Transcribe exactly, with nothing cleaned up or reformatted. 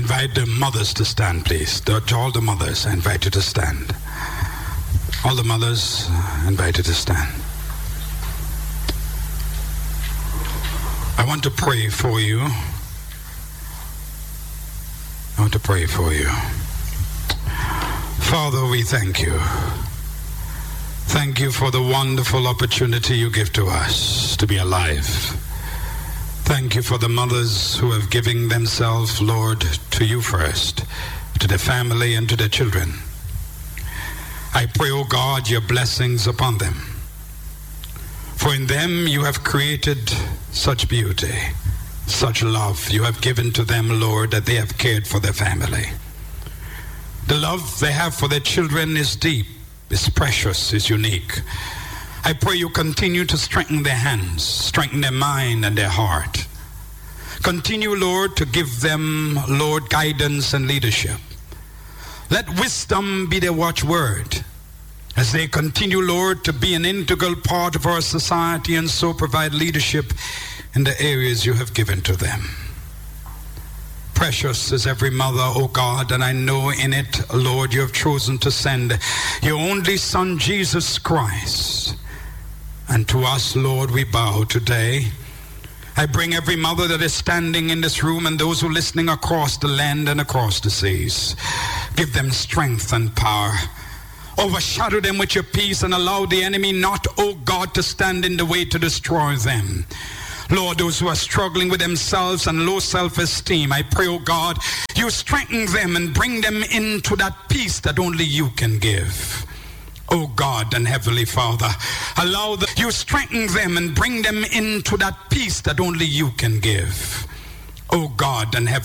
invite the mothers to stand, please. To all the mothers, I invite you to stand. All the mothers, I invite you to stand. I want to pray for you. I want to pray for you. Father, we thank you. Thank you for the wonderful opportunity you give to us to be alive. Thank you for the mothers who have given themselves, Lord, to you first, to the family and to the children. I pray, O God, your blessings upon them. For in them you have created such beauty, such love you have given to them, Lord, that they have cared for their family. The love they have for their children is deep, is precious, is unique. I pray you continue to strengthen their hands, strengthen their mind and their heart. Continue, Lord, to give them, Lord, guidance and leadership. Let wisdom be their watchword as they continue, Lord, to be an integral part of our society and so provide leadership in the areas you have given to them. Precious is every mother, O God, and I know in it, Lord, you have chosen to send your only Son, Jesus Christ. And to us, Lord, we bow today. I bring every mother that is standing in this room and those who are listening across the land and across the seas. Give them strength and power. Overshadow them with your peace and allow the enemy not, O God, to stand in the way to destroy them. Lord, those who are struggling with themselves and low self-esteem, I pray, O God, you strengthen them and bring them into that peace that only you can give. O God and Heavenly Father, allow the, you strengthen them and bring them into that peace that only you can give. O God and Heavenly